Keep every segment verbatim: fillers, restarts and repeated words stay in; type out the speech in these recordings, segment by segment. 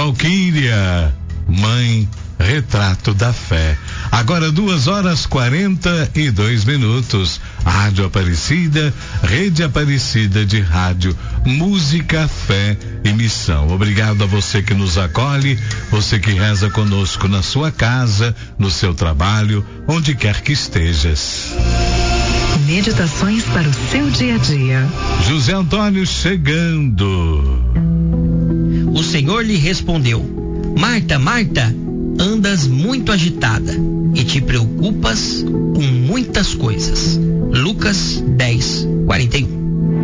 Valquíria, Mãe, Retrato da Fé. Agora duas horas quarenta e dois minutos. Rádio Aparecida, Rede Aparecida de Rádio, música, fé e missão. Obrigado a você que nos acolhe, você que reza conosco na sua casa, no seu trabalho, onde quer que estejas. Meditações para o seu dia a dia. José Antônio chegando. O Senhor lhe respondeu: Marta, Marta, andas muito agitada e te preocupas com muitas coisas. Lucas dez, quarenta e um.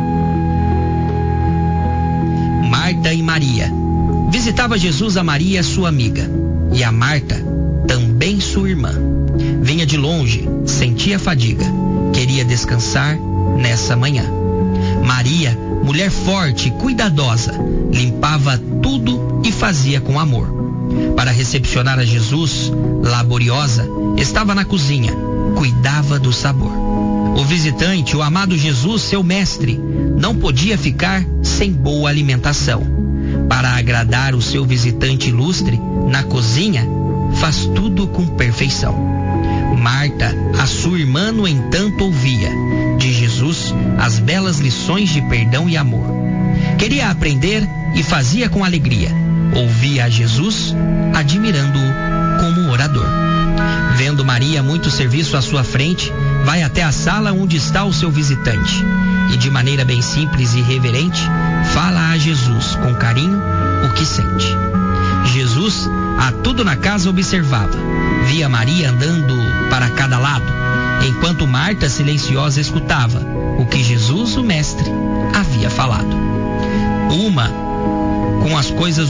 Marta e Maria. Visitava Jesus a Maria, sua amiga, e a Marta, também sua irmã. Vinha de longe, sentia fadiga, queria descansar nessa manhã. Maria, mulher forte e cuidadosa, limpava tudo e fazia com amor. Para recepcionar a Jesus, laboriosa, estava na cozinha, cuidava do sabor. O visitante, o amado Jesus, seu mestre, não podia ficar sem boa alimentação. Para agradar o seu visitante ilustre, na cozinha, faz tudo com perfeição. Marta, a sua irmã, no entanto, ouvia de Jesus as belas lições de perdão e amor. Queria aprender e fazia com alegria. Ouvia a Jesus, admirando-o como orador. Vendo Maria muito serviço à sua frente, vai até a sala onde está o seu visitante e, de maneira bem simples e reverente, fala a Jesus com carinho o que sente. Jesus, a tudo na casa, observava. Via Maria andando para cada lado, enquanto Marta, silenciosa, escutava o que Jesus, o mestre, havia falado. Uma com as coisas